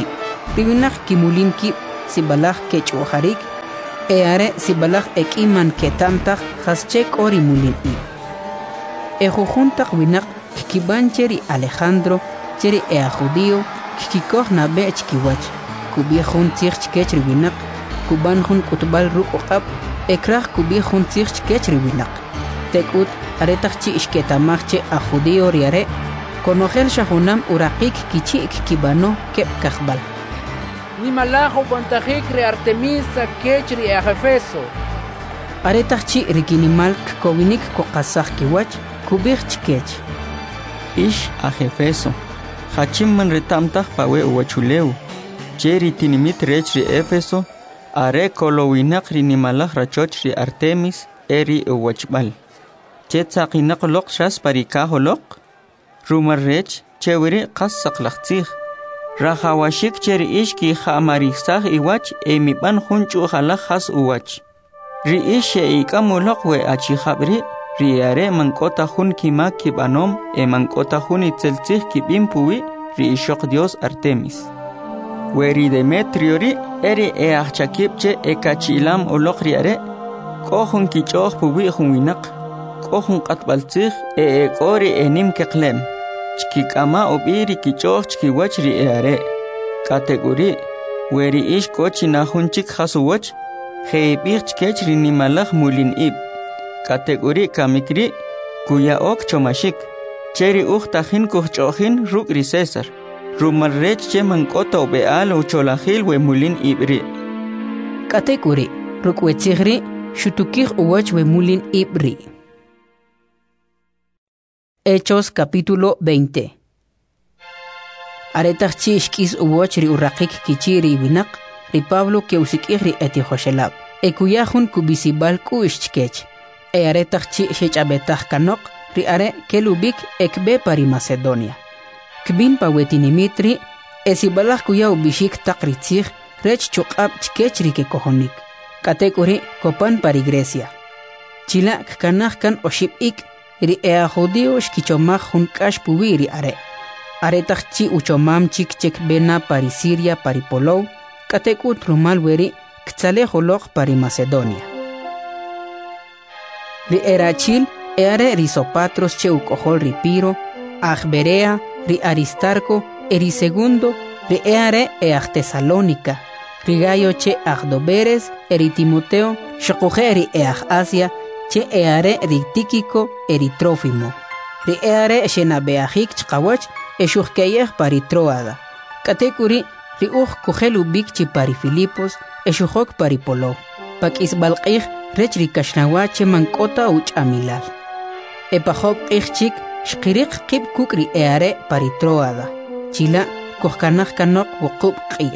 riwinak kimulin kib sibalak kech'ujarik e are sibalak ekiman ketamtak hasche kori mulin i e jujuntak winak kikiban cheri Alejandro cheri e a judío kikikoh nabe chkiwach kubiejun tzich kechri winak kuban jun kutbal ruqoqab ekraj kubiejun tzich kechri winak tekut aretak chi ishketamachche a judío riare konogel shahunam uraqik kichik kibano kep kahbal ni malajo guantajik re Artemis a kechri a Efeso aretak chi rikinimal kowinik koqasaj kiwach kubij chkech ish a Efeso hachimman retamtaj pawe uwachuleu cheri tinimit rech ri Efeso are kolowinak rinimalaj rachoch ri Artemis eri uwachbal chetsaqinak loq shas parikajo loq rumar rech chewiri qas saqlaqtzij rajawashik cheri ishki khamarisaj iwach emiban junchu khala khas uwach ri ishe ikamuloq we achijabri ri are mankota jun kima kibanom e mankota jun itzeltzij kibimpuwi ri ishoq dios Artemis we ri Demetrio ri eri e achakibche e kachilam uloq ri are kohun kichoj puwi junwinaq kohun qatbaltzij e ekori enim keqlem chkikama obiri kichoj chkiwach ri eare kategori weri ish kochina junchik khasuwach khebich chkech ri nimalaj mulin ib kategori kamikri kuya ok chomashik cheri ukhtajin kuchojin rukri César rumarrech cheman koto beal ucholajil we mulin ibri kategori rukwetsigri shutukij uwach we mulin ibri. Hechos capítulo veinte. Aretak chi ishkis uwach ri uraqik kichiri winak ri Pablo ke usikih ri eti joshelab e kuyajun kubisibal ku ishchkech e aretak chi shechabetaj kanok ri are kelubik ekbe pari Macedonia kbin pawetinimit e sibalaj kuya ubishik takritzij rech chuqab chkech ri ke kohonik katekuri kopan pari Grecia chila kanaj kan oshib ik ri ea judío shkichomaj jun k'ax puwi ri are aretaj chi uchomam chik chek bena pari Siria pari Polow katekut rumal weri ktzale joloq pari Macedonia ri erachil e are ri Sopatros che ukojol ri Piro aj Berea ri Aristarco eri segundo ri e are e aj Tesalónica ri Gayo che aj Doberes eri Timoteo shokuje ri e aj Asia che eare ri Tíquico eri Trófimo ri eare shenabeajik chqawach eshuhkeyej pari Troada katekuri ri uj kujelubik chi pari Filipos eshuhok pari Polo pakis balqij rech ri kashnawach mankota uchamilal epajok ijchik shqiriq qib kuk ri eare pari Troada chila kuhkanaj kanok wuqub qij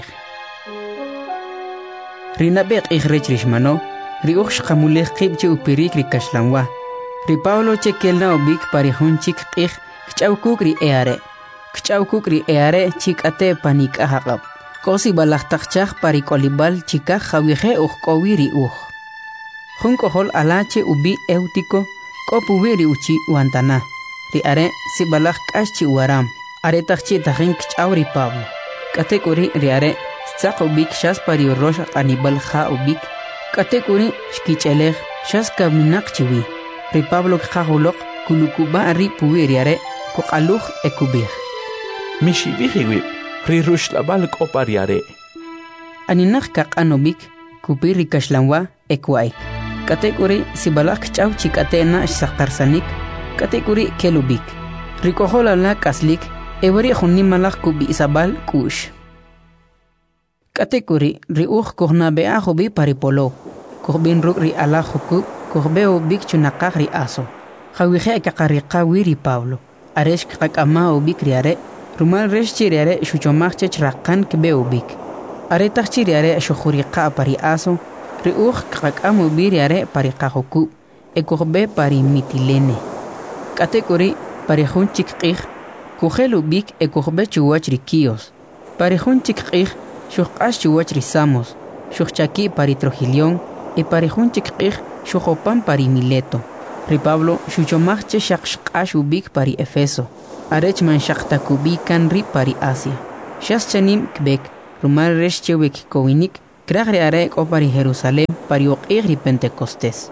rinabeq ij rech rishmano ri uj shqamulej qib che upirik ri kashlanwa ri Pablo che kelna obik pari junchik qij kchawkuk ri eare kchawkuk ri eare chikate panik ahaqab kosi balajtaqchaj pari kolibal chika jawije uj kowi ri uj jun kohol alache ubi Eutico kopuwi ri uchi wantana ri are si balaj k'ax chi waram aretaj chi tajin kchaw ri Pablo katekuri ri are stzaq ubik shas pari rosh qanibal ja ubik katekuri shkich'elej shas kaminak chiwi ri Pablo kqajuloq kulukuba ri puwi ri are kuqaluj ekubij mishibijiwi ri rushlabal qopari are aninaj kaqanobik kupi ri kashlanwa ekwaik katekuri sibalaj kch'aw chikatena shsaqtarsanik katekuri kelubik ri kojolala kaslik ewari junimalaj kubi isabal kush katekuri ri uj kujnabea jubi pari Polo kujbin ruk ri ala jukub kujbeo bik chunaqaj ri aso jawije kaqariqa wi ri Pablo aresh qaqama ubik ri are rumal resh chi ri are shuchomaj chech raqan kbeo bik aretaj chi ri are shujuriqa pari aso ri uj qaqam ubi ri are pari qajukub e kujbe pari Mitilene katekuri pari jun chik qij kujel ubik e kujbe chuwach ri Quíos pari jun chik qij shujq'ax chuwach ri Samos shujchaki pari Trogilión e pari jun chik qij shujopan pari Mileto ri Pablo shuchomaj che shaqshq'ax ubik pari Efeso arech man shaqtakubi kan ri pari Asia shas chanim kbek rumal resh chewe kikowinik krag ri are ko pari Jerusalem pari oqig ri Pentecostés.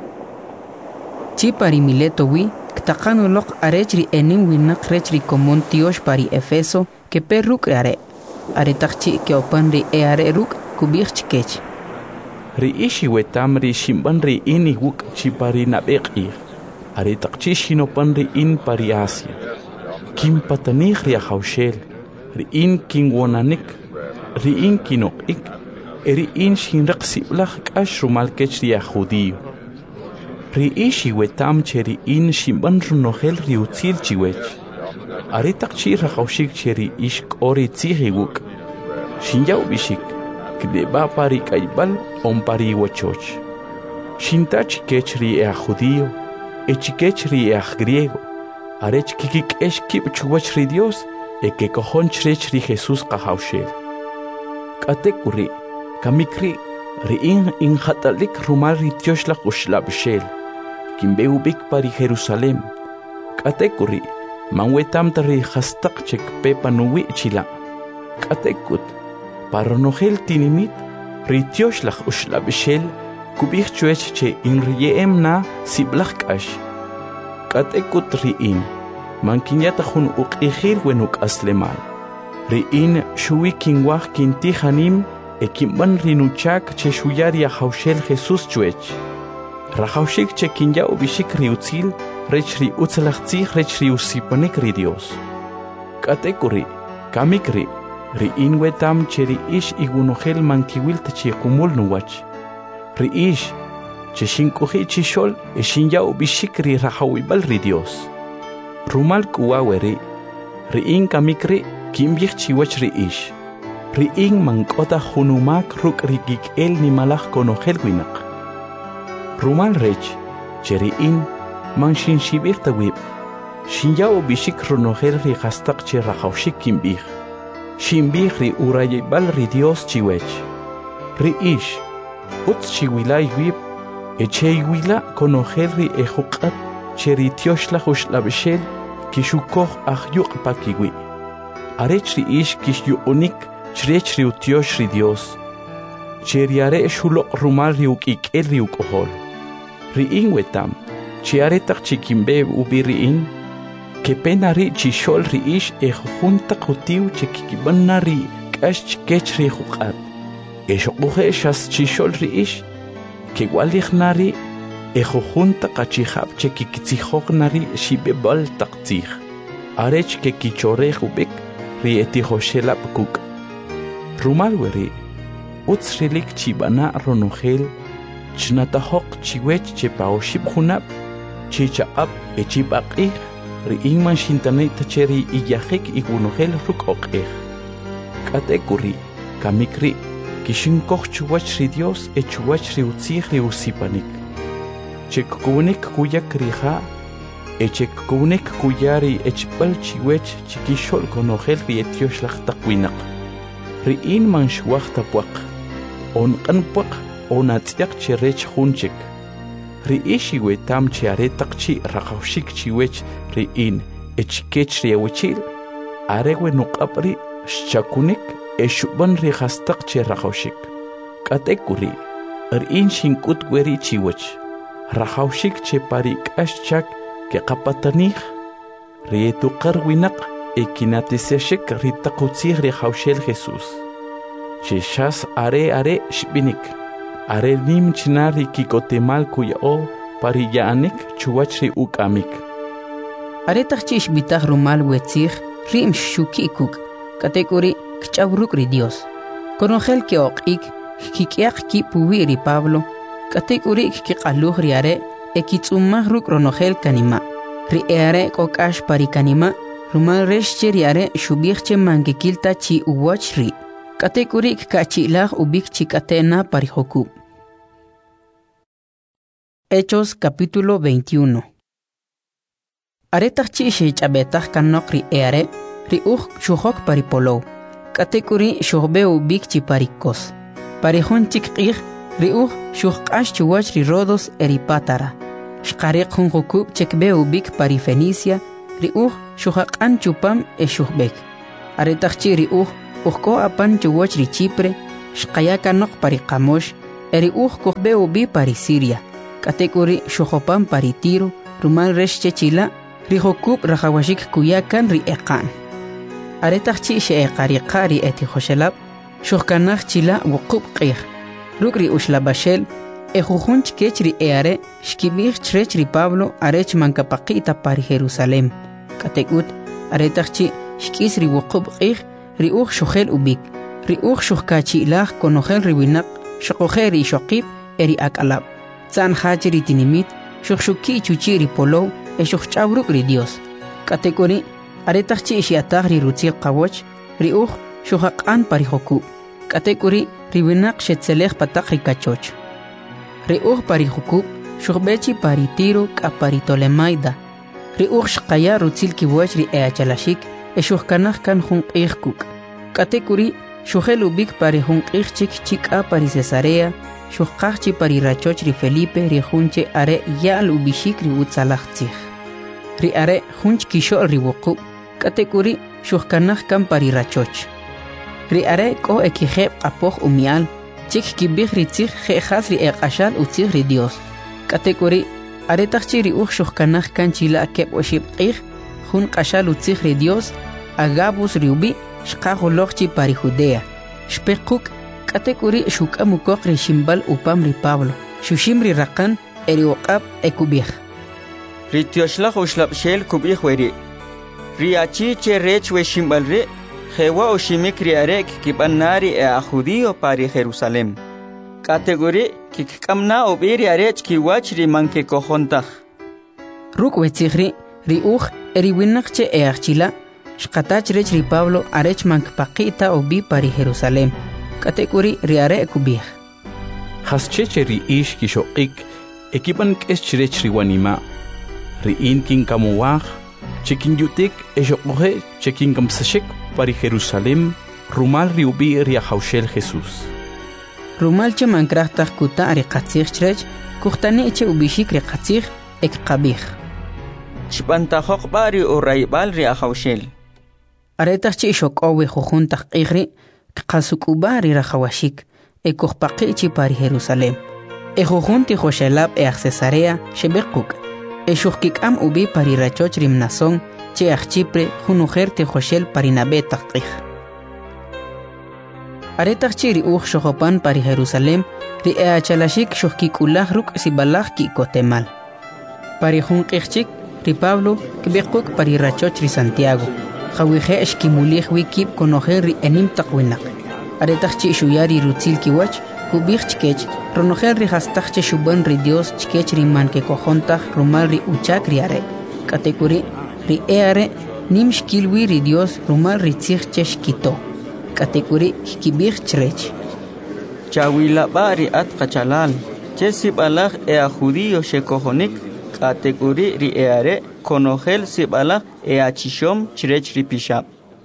Chi pari Mileto wi ktaqanu loq arech ri enim winak rech ri komon tiosh pari Efeso ke perruk are are taqchi ke opan ri e are ruk kubich chikech. Ri ishi wetam ri shimban ri ini wuk chi pari nabeqi are taqchi shinopan ri in pari Asia. Kim patanih ri haushel ri in king wonanik ri in kinok ik eri in shinraq siblaq k'ax rumal kech ri judío. Ri ishi wetam cheri in shimban runojel ri utzil chiwech. Are taqchi raqawshik cheri ish k'ori tziji wuk. Shinyaw bishik kdeba pari kaybal on pari wachoch. Shintach kech ri e judío e chikech ri e griego. Arech kikik esh kip chuwach ri Dios e que cojon chrech ri Jesús qahawshel. Katekuri kamikri ri in in hatalik rumal ri tioshla ushlabshel. Kimbeu bik pari Jerusalem. Katekuri manwetam tari hastak chek pepa nuwi chila. Katekut paronogel tinimit ri tioshla ushlabshel kubich chuech che in riem na siblach ash. Katekut ri in mankinyata jun uqihir wenuk aslemal. Ri in shuwi kinwaj kinti hanim e kimban rinuchak che shuyari a haushel Jesús chuech. Rajaushik che kinya ubishik ri utzil rech ri utzalachtzih rech ri usipanik ri Dios. Katekuri kamikri ri in wetam che ri ish igunogel mankiwil tachi kumul nuwach. Ri ish che shinkuhi chishol e shinya ubishik ri rajawibal ri Dios. Rumal kuwaweri ri in kamikri kimbich chiwach ri ish. Ri in mankota junumak ruk ri el ni malach konogel winak. Rumal rech cheri in man shin shibich tawib. Shinyao bishik runogel ri hastak che rajawshik kimbich. Shimbich ri urayibal ri Dios chiwech. Ri ish utz chiwilay wib e cheiwila konogel ri ejukat cheri tioshla ushlabshel kishukoh ahyuk pakiwi. Arech ri ish kishyu unik chrech ri utiosh ri Dios. Cheriare shulok rumal ri ukik el ri ukohol. Ri in wetam, chiare tak chikimbe ubi ri in, ke pena ri chishol ri ish e junta kutiu chikibanna ri kash chikech ri jukat. E shokuhe shas chishol ri ish, ke walich nari e junta kachihab chikikitzihok nari shibebal taktzih. Arech ke kichore ubik ri etihoshela kuk. Rumal weri, utsrilik chibana ronogel, chnatahok chiwech che paoshib hunab, chichaab e chibakih, ri ingman shintanay tacheri iyahik igunogel ruk okih. Katekuri, kamikri, kishinkoch chuwach ri Dios e chuwach ri utzih ri usipanik. Chekunik kuyak riha, e chekunik kuyari echbal chiwech chikishol konogel ri etiosh takwinak. Ri in man shwach tapwak, on qanpwak, on atziak cherech hunchik. Ri ishi wetam chiaretak chi raqawshik chiwech ri in echkech ri awchil, arewe nuqapri shakunik e shuban ri hastak che raqawshik. Katekuri, ri in shinkut gweri chiwech, raqawshik che parik ashchak ke qapatanich, ri etuqar winak e kinatiseshik ri taqutzih ri haushel Jesús. Cheshas are are shbinik. Are nim chinari kikotemal kuyao pariyanik chuwach ri ukamik. Are tachchish bitach rumal wetzih rim shuki kuk. Katekuri kchavruk ri Dios. Konogel ke oqik kikiak ki puwi ri Pablo. Katekuri kiqaluh ri are e kitsumah ruk ronogel kanima. Ri are kokash pari kanima. Rumal resh cheriare shubich che mangekilta chi uwach ri. Katekurik kachilah ubik chikatena parijoku. Hechos capítulo veintiuno. Aretach chi shechabetach kanok ri eare, ri uch shuhok paripolo. Katekuri shuhbe ubik chi parikos. Parihon chikqih, ri uch shuhkash chuwach ri rodos eripatara. Shkarik hun hukub chekbe ubik parifenicia, ri uch shuhaqan chupam e shuhbek. Aretach chi ri uch Uhko apan chuwoch ri Chipre, shqayaka noq pari Qamosh, eri uhko be ubi pari Siria. Katekuri shohopan pari Tiro, rumal resh chechila, ri hokub rahawashik kuyakan ri eqan. Aretach chi she eqari qari eti Joshelab, shohkanach chila wukub qih. Rukri ushlabashel, ejujunch kech ri eare, shkibich chrech ri Pablo, arech mankapaqita pari Jerusalem. Katekut, aretach chi shkis ri wukub qih, ri uj shohel ubik, ri uj shohkachi ilah konohel ri winak, shokohe ri shokib, eri akalab. Zan haji ri tinimit, shokshuki chuchi ri polo, e shokhchabruk ri Dios. Katekuri, aretach chi ishiatag ri rutzil qawoch, ri uj shohaqan pari hokub. Katekuri, ri winak shetzelech patak ri kachoch. Ri uj pari hokub, shohbechi pari Tiro ka pari Tolemaida. Ri uj shqaya rutzil kiwoch ri eachalashik, e shohkanach kan junk kuk. Katekuri, shohel ubik pari junk chik chik a pari Cesarea, shohqachi pari rachoch ri Felipe ri junche are yal ubishik ri utzalachtzich. Ri are junch kishol ri wukub, katekuri shohkanach kan pari rachoch. Ri are ko ekijeb apoch umial, chik kibich ri tzich jejas ri eqashal utzich ri Dios. Katekuri, are tachchi ri uch shohkanach kan chila akeb oshib qich, jun qashal utzich ri Dios, agabus ri ubi, shqajulochchi pari Judea. Shpekuk, katekuri shukamukok ri shimbal upam ri Pablo, shushim ri raqan eri uqab ekubich. Ri tioshlach ushlab shel kubich weri. Ri achi che rech we shimbal ri, jewa oshimik ri arek kibanari e a judío pari Jerusalem. Kategori kikamna obiri arech kiwach ri manke kojontach. Ruk wetzigri, ri uj eri winakche e achila, shqatach rech ri Pablo arech mank paqita obi pari Jerusalem. Kategori ri are ekubich. Hascheche ri ish kishoqik, ekipan keschrech ri wanima. Ri inkin kamuwach, chekin yutik eshoqoje chekin kamsashik pari Jerusalem, rumal ri ubi ri ahaushel Jesus. Rumal che mankrachtach kuta ri qatzich chrech, kuhtani che ubishik ri qatzich ek qabich. Chpantajoq bari o raibal ri ahaushel. Aretach che shoqowe jujuntach qigri, qasukuba ri rahawashik, e kuhpaqi chi pari Jerusalem. E jujunti Joshelab e Cesarea shebekuk. E shuhkikam ubi pari rachoch ri Mnason, che ach Chipre junujer te Joshel pari nabetach qig. Aretach chi ri uj shohopan pari Jerusalem, ri eachalashik shuhkikulach ruk sibalach ki kotemal. Pari jun qigchik, ri Pablo kibekuk pari rachoch ri Santiago. Khawije eshkimulih wikib konojer ri enim taqwinak. Aretach chi shuyari rutzil kiwach, kubich chkech, ronojer ri hastach che shuban ri Dios chkech ri man ke kojontach rumal ri uchak ri are. Katekuri, ri eare, nim shkilwi ri Dios rumal ri tzich che shkito. Katekuri, kibich chrech. Chawila bari at kachalal, che sibalach e a judío shekojonik, katekuri ri eare, konojel sibalach e a chishom chrech ri pishab.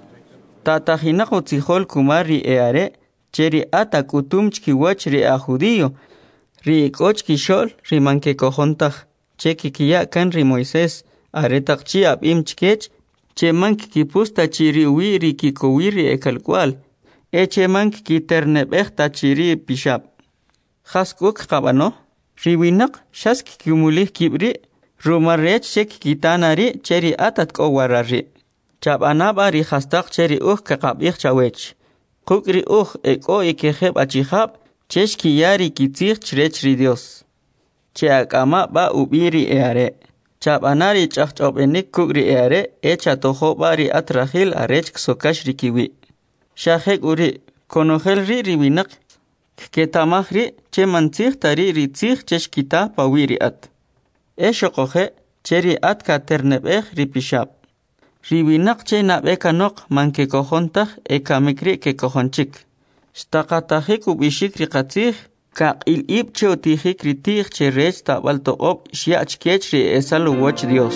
Tatajinak utzihol kumar ri eare, cheri ata kutum chkiwach ri a judío, ri ikoch kishol ri manke kojontach, che kikiya kan ri Moisés, aretak chi ab im chkech, che mank kipusta chiri uwi ri kikowi ri ekalkwal, e che mank kiternebech ta chiri pishab. Chaskuk kabano, ri winak shask kimulih kibri, rumarech chek kitanari cheri atat kowarari. Chab anaba ri hastak cheri uh kakabich chawech. Kukri uh eko ikeheb achihab, chesh kiyari kitzich chrech ri Dios. Che akama ba ubiri eare. Chab anari chachchob enik kukri eare, echa toho bari atrahil arech ksokash ri kiwi. Shahek uri, konogel ri riwinak, ketamah ri, che mantzich tari ri tzich chesh kita pawiri at. Esho kohe, cheri at katernebech ri pishab. Riwinak che nabeka nok manke kojontach e kamikri ke kojonchik. Stakatahik ubishik ri katzich, ka il ib che otihik ri tich che rech tabal toqob shiach kech ri esalu wach Dios.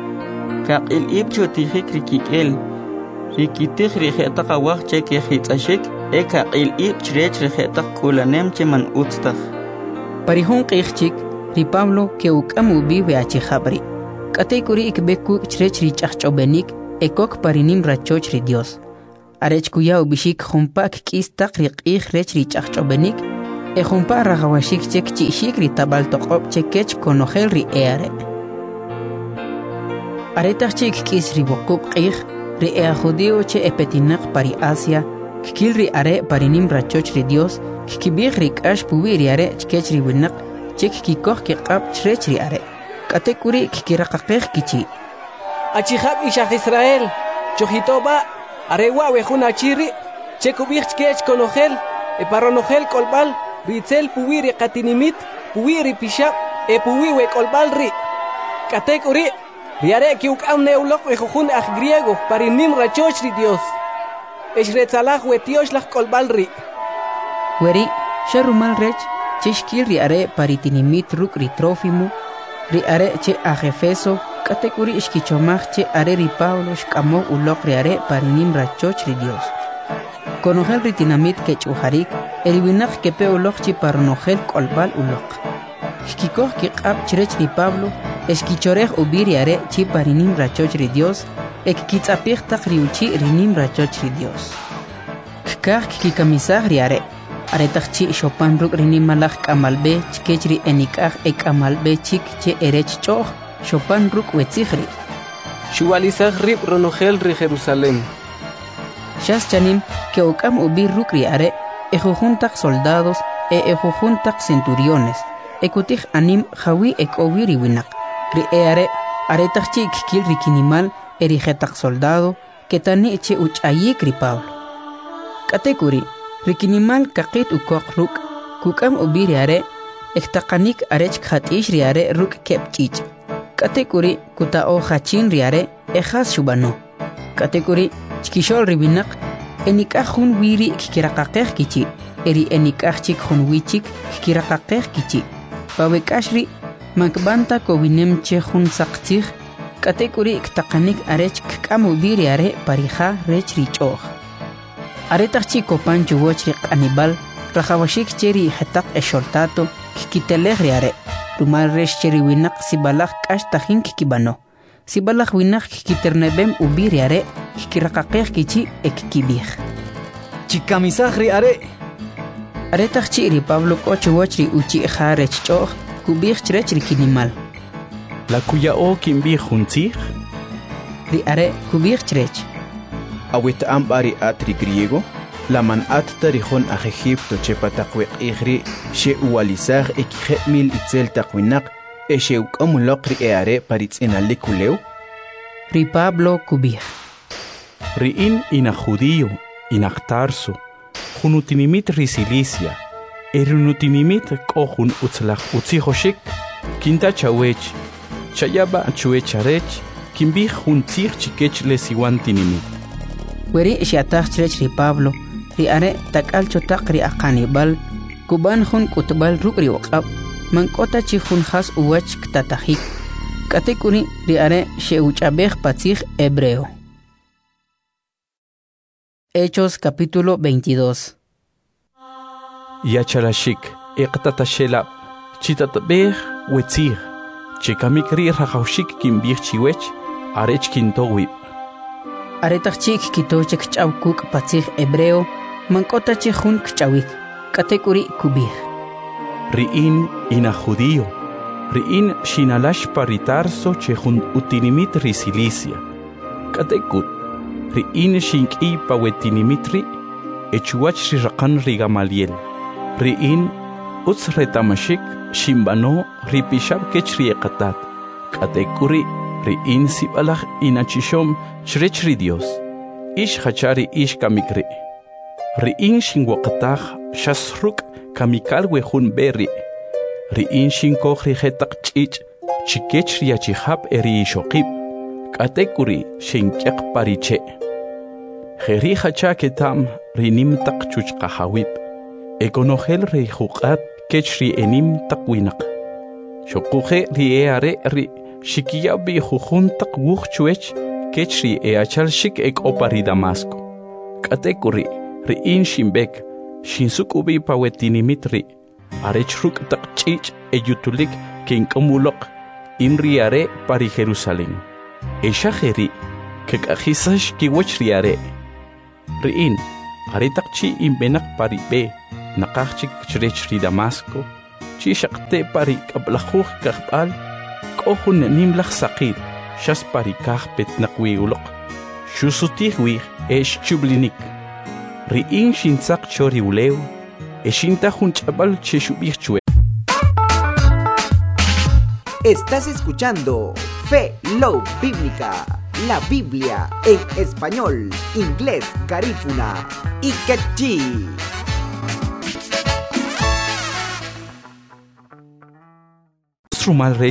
Ka il ib che otihik ri kikel, ri kitich ri jetaka wach che ke hitzashik, e ka il ib che rech ri jetak kulanem che man utstach. Parihun qichchik, ri Pablo ke ukam ubi veachi khabri. Katekuri ikbeku chrech ri chachchobenik, ekok parinim rachoch ri Dios. arech kuya ubishik humpak kistak riqih rech richachchobenik e humpa ragawashik chek chishik ritabal toqop chekech konogel ri eare aretach chik kis ribokup qih ri ea judio che epetinak pari Asia kikil ri are parinim rachoch ri Dios kikibig rikash puwi ri are chkech ri winak chek kikoh kiqab chrech ri are katekuri kikiraqaqih kichi achihab ishach Israel chojitoba arewa wejun achiri chekubig chkech konogel e paronogel kolbal ritzel puwi ri qatinimit puwi ri pishab e puwi we kolbal ri katekuri riare kiukam neulok wejun aj griego parinim rachoch ri Dios eshretzalah wetiosh laj kolbal ri weri sharumal rech chishkil ri are paritinimit ruk ri Trófimo ri are che ajefeso katekuri ishkichomaj che are ri Pablo shkamo ulok ri are parinim rachoch ri Dios konogel ri tinamit ke chuharik eriwinaj kepe ulok chi paronogel kolbal ulok shkikoh kiqab chrech ri Pablo eshkichorej ubiri are chi parinim rachoch ri Dios ek kitzapih taq riuchi rinim rachoch ri Dios kikaj kikamisaj ri are aretach chi shopan ruk rinim malaj kamalbe chkech ri enikaj ek amalbe chik che erech choh shopan ruk wetzihri shuwalizaj rib ronogel ri Jerusalén shas chanim ke okam ubir ruk ri are ejujuntak soldados e ejujuntak centuriones ekutij anim jawi ek obiri winak ri are aretach chi kikil ri kinimal erigetak soldado que tani che uchayik ri Pablo katekuri rikinimal kaqit ukok ruk kukam ubiri are ektaqanik arech khatish ri are ruk kepchich katekuri kuta o khachin ri are ejas shubano katekuri chkishol ribinak enikaj hun wiri kikiraqaqej kichi eri enikaj chik hun wichik kikiraqaqej kichi pawekashri makbanta kowinem che hun saqtij katekuri iktaqanik arech k'am ubiri are parija rech richoh aretach chi kopan chuwoch ri q'anibal rajawashik cheri hetaq exhortato kikitelej ri are rumal resh cheri winaq sibalaj k'ax tajin kikibano sibalaj winaq kikiternebem ubiri are kikiraqaqej kichi ekkibij chikamisaj ri are aretach chi ri Pablo k'o chuwoch ri uchi ja rech ch'oj kubij chrech ri kinimal la kuya o kimbi juntzig ri are kubij chrech awit ambari atri griego la man at tarihon a Egipto chepa taqwiq igri she ualizag ekje mil itzel taqwinak e she ukamulok ri eare paritz inalikuleu ri Pablo kubij ri in ina judío ina Tarso junutinimit ri Cilicia erunutinimit kohun utzlaj utzijoshik kinta chawech chayaba chuecharech kimbi juntzig chikech lesiwantinimit weri shiatach chrech ri Pablo ri are takal chotaq ri aqanibal kuban jun kutbal ruk ri waqab mankota chi jun khas uwach ktatajik katekuri ri are sheuchabej patzig hebreo Hechos capítulo veintidós Yachalashik iqtatashela chitatbej wetzig chikamikri rajawshik kimbij chiwech arech kintowi aretach chik kitochek ch'awkuk patzig hebreo mankota chi jun kch'awik katekuri kubij ri'in ina judío ri'in shinalash paritarso che jun utinimit ri Cilicia katekut ri'in shink'i pawetinimitri echuwach ri raqan ri Gamaliel ri'in utz retamashik shimbano ri pishab kech ri eqatat katekuri ri'in sibalaj inachishom chrech ri Dios ish hachari ish kamikri ri'in shinwaqataj shasruk kamikal wejun berri ri'in shinkoj ri jetaq ch'ich chikech ri achihab eri shoqib katekuri shinkyaq pariche jeri hacha ketam rinim taq chuchqahawib ekonojel ri juqat kech ri enim taqwinaq shoquje ri eare ri shikiya bi jujun taq wuj chuech kech ri eachal shik ek opari Damasco katekuri ri in shimbek shinsukubi pawetinimit ri arech ruk taq ch'ich eyutulik kinkamulok in ri are pari Jerusalén eshajeri kekajisash kiwech ri are riin aritak chi imbenak pari be nakachik chrech ri Damasco chi shakte pari kablahuh kakbal kohun nimlak sakit shas pari kahpet nakwiulok shusutih wih esh chublinik riin shinsak chori uleu eshinta hunchabal cheshubih chue. Estás escuchando Fe Love Bíblica, la Biblia en español, inglés, garífuna y quechí. Sumal